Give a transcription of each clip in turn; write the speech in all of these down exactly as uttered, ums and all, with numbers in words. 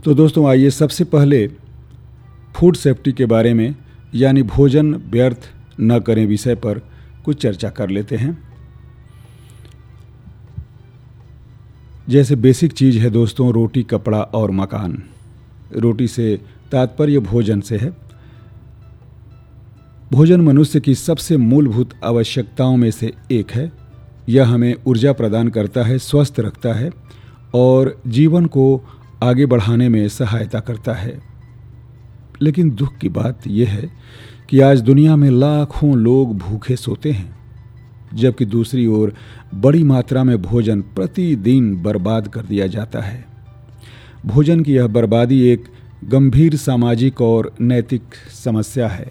तो दोस्तों आइए सबसे पहले फूड सेफ्टी के बारे में यानी भोजन व्यर्थ न करें विषय पर कुछ चर्चा कर लेते हैं। जैसे बेसिक चीज़ है दोस्तों रोटी, कपड़ा और मकान। रोटी से तात्पर्य भोजन से है। भोजन मनुष्य की सबसे मूलभूत आवश्यकताओं में से एक है। यह हमें ऊर्जा प्रदान करता है, स्वस्थ रखता है और जीवन को आगे बढ़ाने में सहायता करता है। लेकिन दुख की बात यह है कि आज दुनिया में लाखों लोग भूखे सोते हैं, जबकि दूसरी ओर बड़ी मात्रा में भोजन प्रतिदिन बर्बाद कर दिया जाता है। भोजन की यह बर्बादी एक गंभीर सामाजिक और नैतिक समस्या है।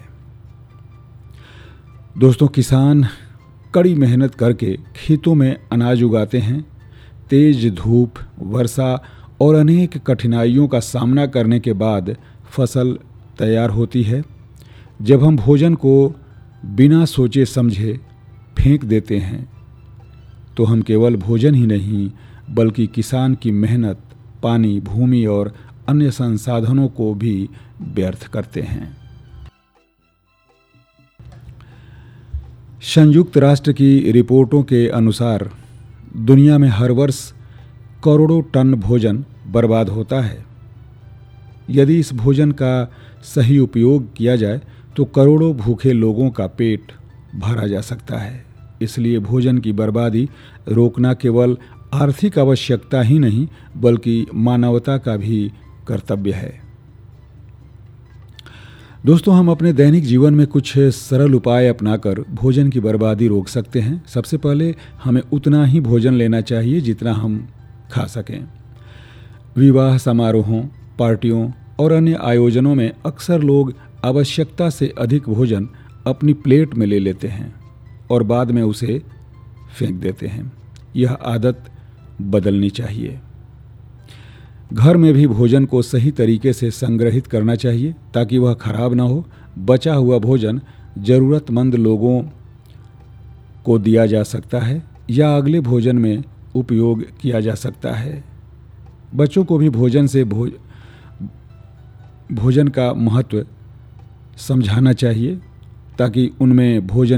दोस्तों, किसान कड़ी मेहनत करके खेतों में अनाज उगाते हैं। तेज धूप, वर्षा और अनेक कठिनाइयों का सामना करने के बाद फसल तैयार होती है। जब हम भोजन को बिना सोचे समझे फेंक देते हैं तो हम केवल भोजन ही नहीं बल्कि किसान की मेहनत, पानी, भूमि और अन्य संसाधनों को भी व्यर्थ करते हैं। संयुक्त राष्ट्र की रिपोर्टों के अनुसार दुनिया में हर वर्ष करोड़ों टन भोजन बर्बाद होता है। यदि इस भोजन का सही उपयोग किया जाए तो करोड़ों भूखे लोगों का पेट भरा जा सकता है। इसलिए भोजन की बर्बादी रोकना केवल आर्थिक आवश्यकता ही नहीं बल्कि मानवता का भी कर्तव्य है। दोस्तों, हम अपने दैनिक जीवन में कुछ सरल उपाय अपनाकर भोजन की बर्बादी रोक सकते हैं। सबसे पहले हमें उतना ही भोजन लेना चाहिए जितना हम खा सकें। विवाह समारोहों, पार्टियों और अन्य आयोजनों में अक्सर लोग आवश्यकता से अधिक भोजन अपनी प्लेट में ले लेते हैं और बाद में उसे फेंक देते हैं। यह आदत बदलनी चाहिए। घर में भी भोजन को सही तरीके से संग्रहित करना चाहिए ताकि वह खराब ना हो। बचा हुआ भोजन ज़रूरतमंद लोगों को दिया जा सकता है या अगले भोजन में उपयोग किया जा सकता है। बच्चों को भी भोजन से भोज भोजन का महत्व समझाना चाहिए ताकि उनमें भोजन